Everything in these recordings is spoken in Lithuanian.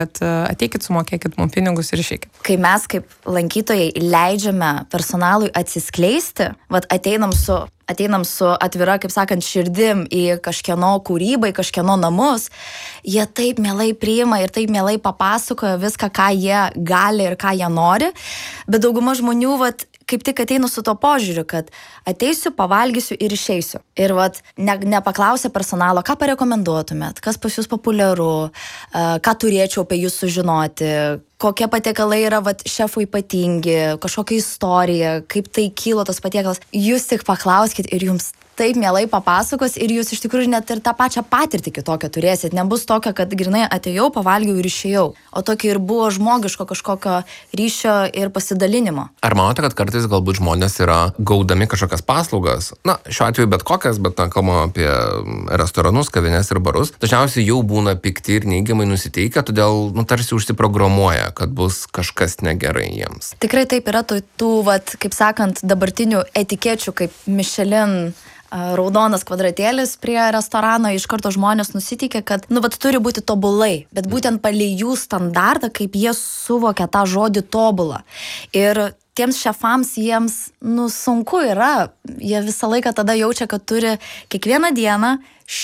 kad ateikit, sumokėkit mums pinigus ir išeikit. Kai mes kaip lankytojai leidžiame personalui atsiskleisti, ateinam su atvira, kaip sakant, širdim į kažkieno kūrybą, į kažkieno namus, jie taip mielai priima ir taip mielai papasakoja viską, ką jie gali ir ką jie nori, bet dauguma žmonių kaip tik ateinu su to požiūriu, kad ateisiu, pavalgysiu ir išeisiu. Ir nepaklausia personalo, ką parekomenduotumėt, kas pas jūs populiaru, ką turėčiau apie jūs sužinoti, kokie patiekalai yra šefų ypatingi, kažkokia istorija, kaip tai kilo tas patiekalas. Jūs tik paklauskit ir jums taip mielai papasakos ir jūs iš tikrųjų net ir tą pačią patirtį kitokią turėsit. Nebus tokia, kad grinai atėjau, pavalgiau ir išėjau. O tokia ir buvo žmogiško kažkokio ryšio ir pasidalinimo. Ar manote, kad kartais galbūt žmonės yra gaudami kažkokias paslaugas? Na, šiuo atveju bet kokias, bet kalbame apie restoranus, kavines ir barus. Dažniausiai jau būna pikti ir neigiamai nusiteikę, todėl tarsi užsiprogramuoja, kad bus kažkas negerai jiems. Tikrai taip yra tų kaip sakant, dabartinių etikečių, kaip Michelin raudonas kvadratėlis prie restorano, iš karto žmonės nusiteikia, kad turi būti tobulai, bet būtent palei jų standartą, kaip jie suvokia tą žodį tobulą. Ir tiems šefams jiems sunku yra, jie visą laiką tada jaučia, kad turi kiekvieną dieną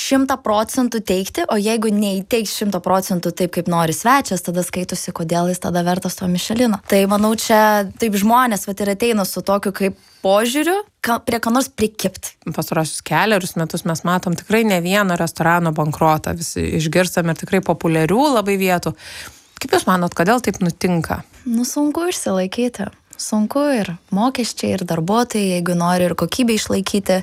100% teikti, o jeigu neįteiks 100% taip, kaip nori svečias, tada skaitusi, kodėl jis tada vertas to Michelino. Tai manau, čia taip žmonės ir ateina su tokiu kaip požiūriu, prie ką nors prikipt. Pastarosius kelerius metus mes matom tikrai ne vieną restorano bankrotą, visi išgirstam ir tikrai populiarių labai vietų. Kaip jūs manot, kodėl taip nutinka? Sunku išsilaikyti. Sunku ir mokesčiai, ir darbuotojai, jeigu nori ir kokybę išlaikyti.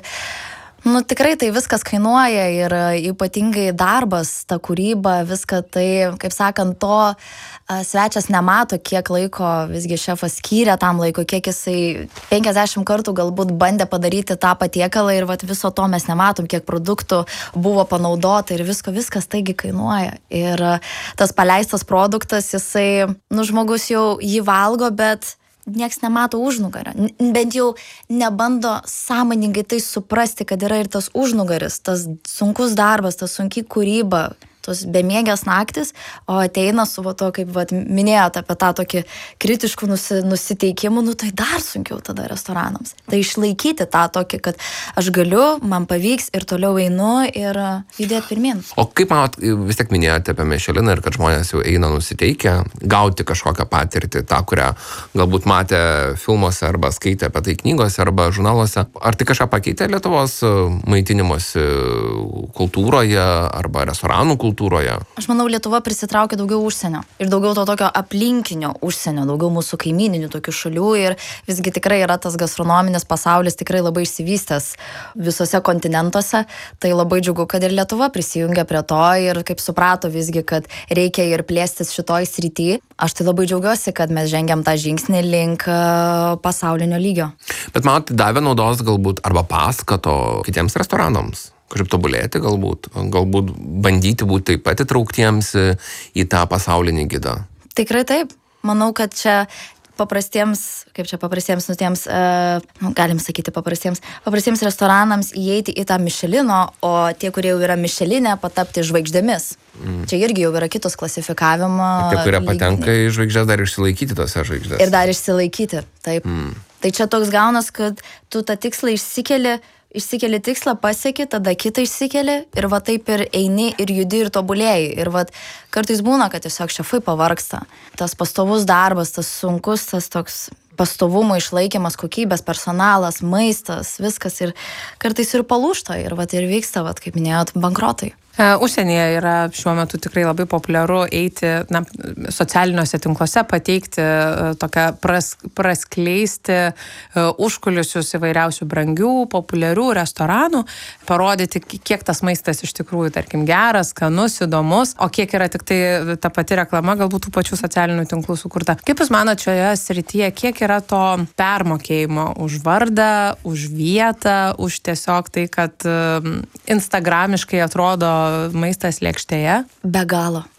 Tikrai tai viskas kainuoja ir ypatingai darbas, ta kūryba, viską tai, kaip sakant, to svečias nemato, kiek laiko visgi šefas skyrė tam laiko, kiek jisai 50 kartų galbūt bandė padaryti tą patiekalą ir viso to mes nematom, kiek produktų buvo panaudota ir viskas taigi kainuoja. Ir tas paleistas produktas, jisai, žmogus jau jį valgo, bet nieks nemato užnugario. Bent jau nebando sąmoningai tai suprasti, kad yra ir tas užnugaris, tas sunkus darbas, tas sunki kūryba, tos bemiegės naktis, o ateina su to, kaip minėjote apie tą tokį kritiškų nusiteikimų, tai dar sunkiau tada restoranams. Tai išlaikyti tą tokį, kad aš galiu, man pavyks ir toliau einu ir judėti pirmin. O kaip manot, vis tiek minėjote apie Micheliną ir kad žmonės jau eina nusiteikę gauti kažkokią patirtį, tą, kurią galbūt matė filmuose arba skaitė apie tai knygose arba žurnaluose. Ar tai kažką pakeitė Lietuvos maitinimosi kultūroje arba restoranų kultūroje? Aš manau, Lietuva prisitraukia daugiau užsienio ir daugiau to tokio aplinkinio užsienio, daugiau mūsų kaimininių tokių šalių ir visgi tikrai yra tas gastronominis pasaulis tikrai labai išsivystęs visose kontinentuose. Tai labai džiugu, kad ir Lietuva prisijungia prie to ir kaip suprato visgi, kad reikia ir plėstis šitoj srity. Aš tai labai džiaugiuosi, kad mes žengiam tą žingsnį link pasaulinio lygio. Bet man tai davė naudos galbūt arba paskato kitiems restoranams. Kažkaip tobulėti galbūt bandyti būti taip pat įtrauktiems į tą pasaulinį gidą. Tikrai taip. Manau, kad čia paprastiems restoranams įeiti į tą Michelino, o tie, kurie jau yra Micheline, patapti žvaigždėmis. Čia irgi jau yra kitos klasifikavimo. Tie, kurie patenka į žvaigždės, dar išsilaikyti tose žvaigždės. Ir dar išsilaikyti, taip. Tai čia toks gaunas, kad tu tą tikslą išsikeli tikslą, pasieki, tada kitą išsikeli ir taip ir eini ir judi ir tobulėjai. Ir kartais būna, kad tiesiog šefai pavargsta. Tas pastovus darbas, tas sunkus, tas toks pastovumo išlaikymas, kokybės, personalas, maistas, viskas ir kartais ir palūžta ir vyksta, kaip minėjot, bankrotai. Užsienyje yra šiuo metu tikrai labai populiaru eiti socialiniuose tinkluose, pateikti tokią praskleisti užkulisius įvairiausių brangių, populiarių restoranų, parodyti, kiek tas maistas iš tikrųjų, tarkim, geras, skanus, įdomus, o kiek yra tik tai ta pati reklama, galbūt tų pačių socialinių tinklų sukurta. Kaip jūs manot šioje srityje, kiek yra to permokėjimo už vardą, už vietą, už tiesiog tai, kad instagramiškai atrodo maistas lėkštėje? Be galo.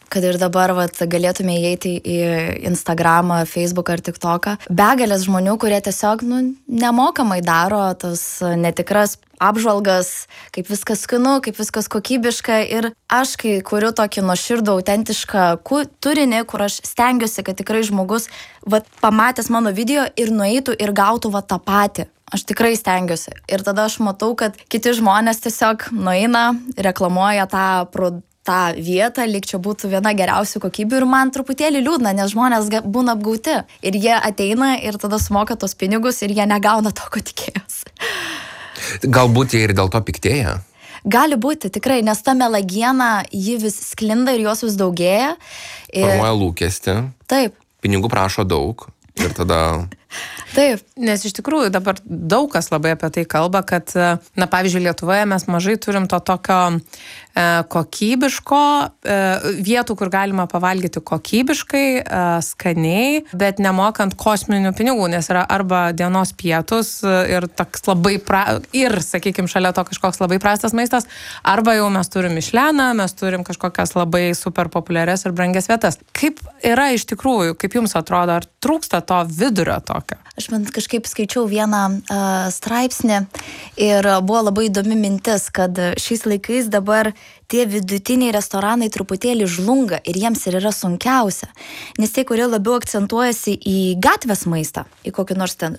kad ir dabar galėtume įeiti į Instagramą, Facebooką ar TikToką. Begalės žmonių, kurie tiesiog nemokamai daro tas netikras apžvalgas, kaip viskas skanu, kaip viskas kokybiška. Ir aš, kai kuriu tokį nuoširdų, autentišką turinį, kur aš stengiuosi, kad tikrai žmogus pamatęs mano video ir nueitų ir gautų tą patį. Aš tikrai stengiuosi. Ir tada aš matau, kad kiti žmonės tiesiog nueina, reklamuoja tą vietą, lyg čia būtų viena geriausių kokybių, ir man truputėlį liūdna, nes žmonės būna apgauti. Ir jie ateina ir tada sumoka tos pinigus ir jie negauna to, ko tikėjosi. Galbūt jie ir dėl to piktėja? Gali būti, tikrai, nes ta melagiena, ji vis sklinda ir jos vis daugėja. Formuoja lūkestį. Taip. Pinigų prašo daug ir tada... Taip. Nes iš tikrųjų dabar daug kas labai apie tai kalba, kad, pavyzdžiui, Lietuvoje mes mažai turim to tokio kokybiško vietų, kur galima pavalgyti kokybiškai, skaniai, bet nemokant kosminių pinigų, nes yra arba dienos pietus ir toks labai sakykime, šalia to kažkoks labai prastas maistas, arba jau mes turim Mišleną, mes turim kažkokias labai super populiarias ir brangias vietas. Kaip yra iš tikrųjų, kaip jums atrodo, ar trūksta to vidurio tokio? Aš kažkaip skaičiau vieną straipsnį ir buvo labai įdomi mintis, kad šiais laikais dabar tie vidutiniai restoranai truputėlį žlunga ir jiems ir yra sunkiausia. Nes tie, kurie labiau akcentuojasi į gatvės maistą, į kokį nors ten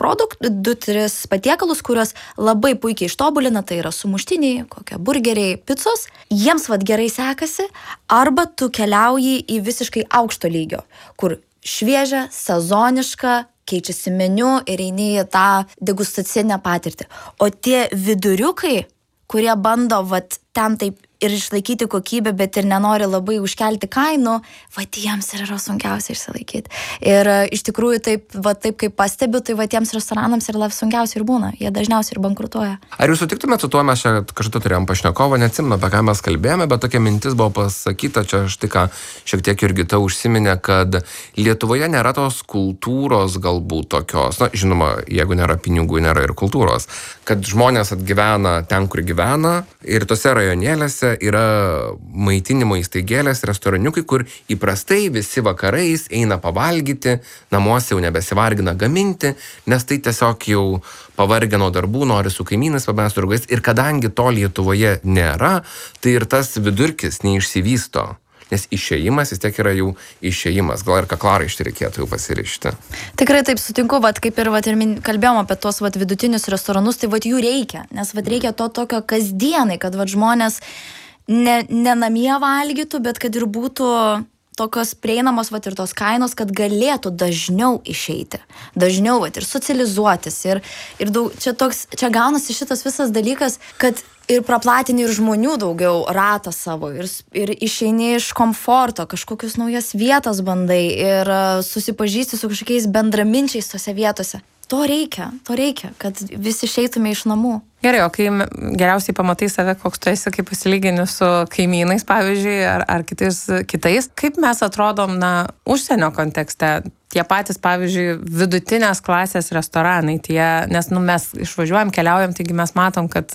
2-3 patiekalus, kuriuos labai puikiai ištobulina, tai yra sumuštiniai, kokie burgeriai, picos, jiems gerai sekasi, arba tu keliauji į visiškai aukšto lygio, kur šviežia, sezoniška, keičiasi meniu ir eini į tą degustacinę patirtį. O tie viduriukai, kurie bando ten taip ir išlaikyti kokybę, bet ir nenori labai užkelti kainų, jiems ir yra sunkiausia išsilaikyti. Ir iš tikrųjų taip kaip pastebiu, tai tiems restoranams ir sunkiausia ir būna. Jie dažniausiai ir bankrutuoja. Ar jūs sutiktumėte su tuo, mes čia kažką turėjom pašnekovą, neatsimenu, apie ką mes kalbėjome, bet tokia mintis buvo pasakyta, čia štai ką šiek tiek Jurgita užsiminė, kad Lietuvoje nėra tos kultūros galbūt tokios, žinoma, jeigu nėra pinigų, nėra ir kultūros, kad žmonės atgyvena ten, kur gyvena, ir tose rajonėlėse yra maitinimo įstaigėlės, restoraniukai, kur įprastai visi vakarais eina pavalgyti, namuose jau nebesivargina gaminti, nes tai tiesiog jau pavargę nuo darbų, nori su kaimynais, pabėgęs su draugais. Ir kadangi to Lietuvoje nėra, tai ir tas vidurkis neišsivysto. Nes išėjimas vis tiek yra jau išėjimas. Gal ir kaklaraištį reikėtų jau pasirišti. Tikrai taip sutinku, kaip ir kalbėjom apie tos vidutinius restoranus, tai jų reikia. Nes reikia to tokio kasdienai, kad žmonės ne namie valgytų, bet kad ir būtų tokios prieinamos ir tos kainos, kad galėtų dažniau išeiti. Dažniau ir socializuotis. Ir daug, čia gaunasi šitas visas dalykas, kad ir praplatini ir žmonių daugiau ratą savo, ir išeini iš komforto, kažkokius naujas vietas bandai ir susipažįsti su kažkokiais bendraminčiais tose vietose. To reikia, kad visi išeitume iš namų. Gerai, o kai geriausiai pamatai save, koks tu esi, kaip pasilygini su kaimynais, pavyzdžiui, ar kitais, kaip mes atrodom, užsienio kontekste, tie patys, pavyzdžiui, vidutinės klasės restoranai, nes mes išvažiuojam, keliaujam, taigi mes matom, kad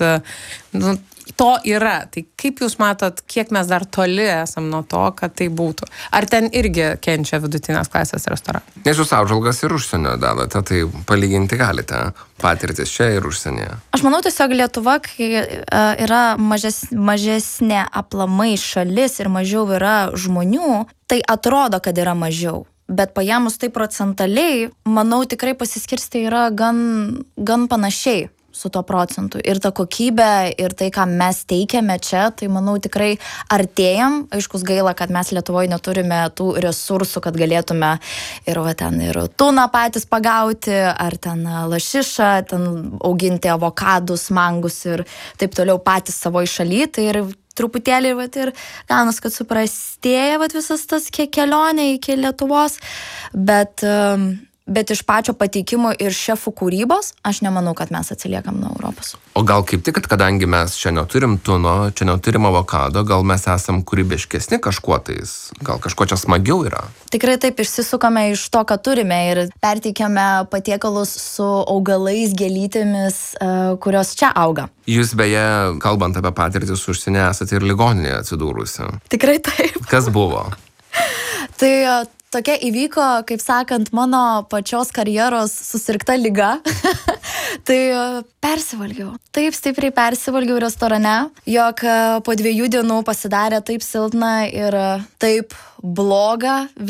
to yra. Tai kaip jūs matot, kiek mes dar toli esam nuo to, kad tai būtų? Ar ten irgi kenčia vidutinės klasės restoranai? Nes jūs apžvalgas ir užsienio dedate, tai palyginti galite patirtis čia ir užsienyje. Aš manau, tiesiog Lietuva, kai yra mažesnė aplamai šalis ir mažiau yra žmonių, tai atrodo, kad yra mažiau. Bet paėmus tai procentaliai, manau, tikrai pasiskirstė yra gan panašiai su to procentu. Ir ta kokybė, ir tai, ką mes teikiame čia, tai manau tikrai artėjam. Aiškus gaila, kad mes Lietuvoje neturime tų resursų, kad galėtume ir tuną patys pagauti, ar ten lašišą, ten auginti avokadus, mangus ir taip toliau patys savo šaly. Tai ir truputėlį ir gaunas, kad suprastėja visas tas kelionė iki Lietuvos. Bet bet iš pačio pateikimo ir šefų kūrybos, aš nemanau, kad mes atsiliekam nuo Europos. O gal kaip tik, kad kadangi mes čia neturim tuno, čia neturim avokado, gal mes esam kūrybiškesni kažkuo tais, gal kažko čia smagiau yra? Tikrai taip išsisukame iš to, ką turime ir perteikiame patiekalus su augalais, gėlytėmis, kurios čia auga. Jūs beje, kalbant apie patirtis užsienį, esate ir ligoninėje atsidūrusi. Tikrai taip. Kas buvo? Tai tokia įvyko, kaip sakant, mano pačios karjeros susirgta liga. Tai persivalgiau. Taip stipriai persivalgiau restorane, jog po 2 dienų pasidarė taip silpna ir taip bloga